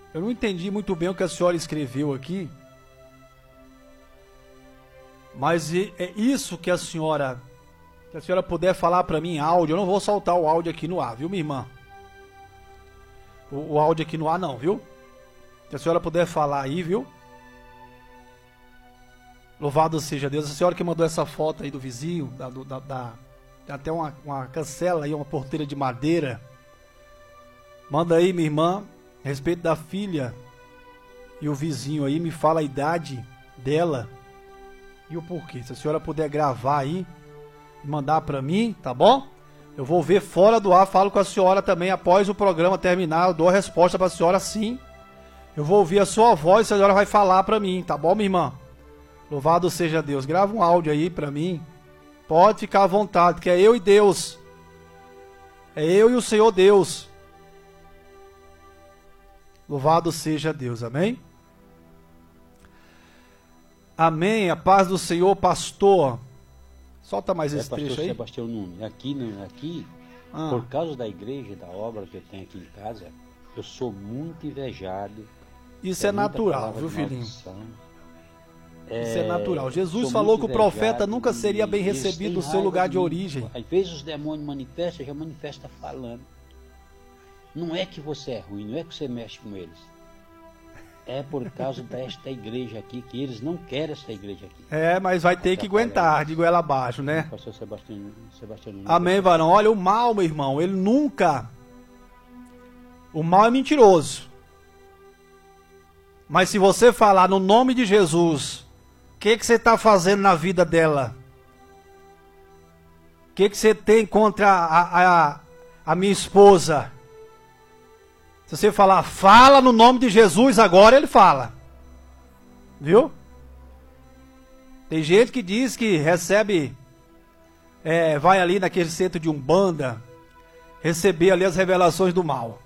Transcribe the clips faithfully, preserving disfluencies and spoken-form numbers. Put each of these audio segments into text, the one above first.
Eu não entendi muito bem o que a senhora escreveu aqui. Mas é isso que a senhora... Se a senhora puder falar para mim em áudio, eu não vou soltar o áudio aqui no ar, viu, minha irmã? O, o áudio aqui no ar não, viu? Se a senhora puder falar aí, viu? Louvado seja Deus. A senhora que mandou essa foto aí do vizinho, da, do, da, da, tem até uma, uma cancela aí, uma porteira de madeira. Manda aí, minha irmã, a respeito da filha e o vizinho aí, me fala a idade dela e o porquê. Se a senhora puder gravar aí, mandar pra mim, tá bom? Eu vou ver fora do ar, falo com a senhora também, após o programa terminar, eu dou a resposta pra senhora sim. Eu vou ouvir a sua voz, a senhora vai falar pra mim, tá bom, minha irmã? Louvado seja Deus. Grava um áudio aí pra mim. Pode ficar à vontade, que é eu e Deus. É eu e o Senhor Deus. Louvado seja Deus, amém? Amém, a paz do Senhor, pastor. Solta mais esse é, trecho pastor aí. Sebastião Nunes, aqui, aqui ah. por causa da igreja, da obra que eu tenho aqui em casa, eu sou muito invejado. Isso é natural, viu, filhinho? É, Isso é natural. Jesus falou que o profeta nunca seria bem recebido no seu lugar de origem. Às vezes os demônios manifestam, já manifesta falando. Não é que você é ruim, não é que você mexe com eles. É por causa desta igreja aqui, que eles não querem esta igreja aqui. É, mas vai ter que aguentar, de goela abaixo, né? Pastor Sebastião, Sebastião Amém, varão. Olha, o mal, meu irmão, ele nunca... O mal é mentiroso. Mas se você falar no nome de Jesus, o que, que você está fazendo na vida dela? O que, que você tem contra a, a, a minha esposa? Se você falar, fala no nome de Jesus, agora ele fala. Viu? Tem gente que diz que recebe, é, vai ali naquele centro de Umbanda, receber ali as revelações do mal.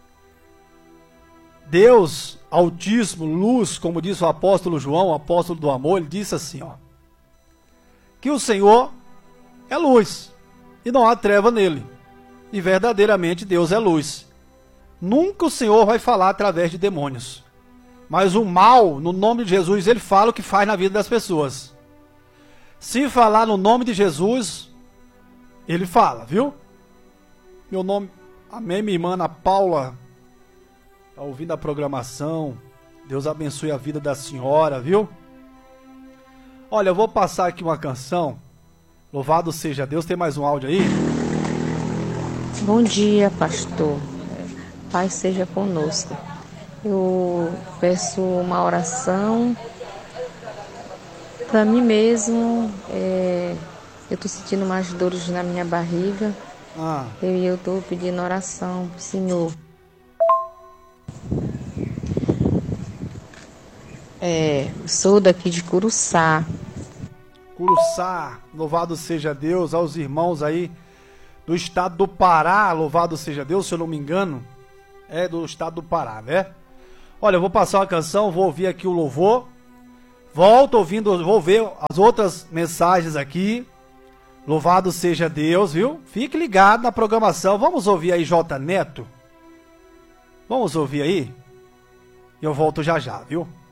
Deus, Altíssimo, luz, como disse o apóstolo João, o apóstolo do amor, ele disse assim, ó, que o Senhor é luz, e não há treva nele. E verdadeiramente Deus é luz. Nunca o Senhor vai falar através de demônios. Mas o mal, no nome de Jesus, ele fala o que faz na vida das pessoas. Se falar no nome de Jesus, ele fala, viu? Meu nome, amém, minha irmã Ana Paula, está ouvindo a programação. Deus abençoe a vida da senhora, viu? Olha, eu vou passar aqui uma canção. Louvado seja Deus. Tem mais um áudio aí? Bom dia, pastor. Pai seja conosco. Eu peço uma oração para mim mesmo. É, eu estou sentindo umas dores na minha barriga. Ah. E eu estou pedindo oração para o Senhor. É, sou daqui de Curuçá. Curuçá, louvado seja Deus. Aos irmãos aí do estado do Pará, louvado seja Deus, se eu não me engano. É do estado do Pará, né? Olha, eu vou passar uma canção, vou ouvir aqui o louvor. Volto ouvindo, vou ver as outras mensagens aqui. Louvado seja Deus, viu? Fique ligado na programação. Vamos ouvir aí J Neto? Vamos ouvir aí? E eu volto já já, viu?